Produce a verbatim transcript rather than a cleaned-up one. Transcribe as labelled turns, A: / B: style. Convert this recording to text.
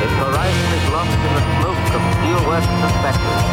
A: Its horizon is lost in the smoke of steel-works perspective.